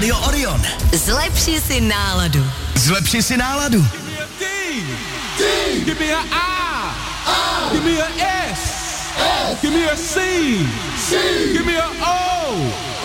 Rádio Orion. Zlepši si náladu. Zlepši si náladu. Give me an I. Give me an S. Give me a C. Give me an O.